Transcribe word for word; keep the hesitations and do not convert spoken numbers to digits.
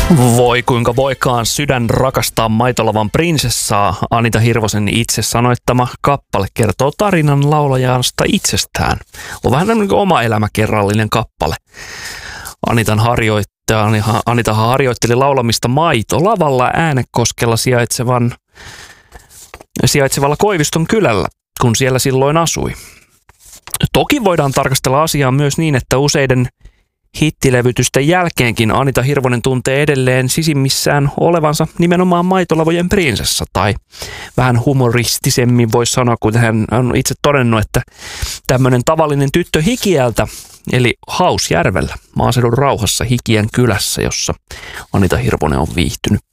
Voi kuinka voikaan sydän rakastaa maitolavan prinsessaa. Anita Hirvosen itse sanoittama kappale kertoo tarinan laulajasta itsestään. On vähän niin kuin oma elämäkerrallinen kappale. Anitan harjoittaja, Anitahan harjoitteli laulamista maitolavalla Äänekoskella sijaitsevan, sijaitsevalla Koiviston kylällä, kun siellä silloin asui. Toki voidaan tarkastella asiaa myös niin, että useiden hittilevytysten jälkeenkin Anita Hirvonen tuntee edelleen sisimmissään olevansa nimenomaan maitolavojen prinsessa, tai vähän humoristisemmin voisi sanoa, kuten hän on itse todennut, että tämmöinen tavallinen tyttö Hikiältä, eli Hausjärvellä, maaseudun rauhassa Hikien kylässä, jossa Anita Hirvonen on viihtynyt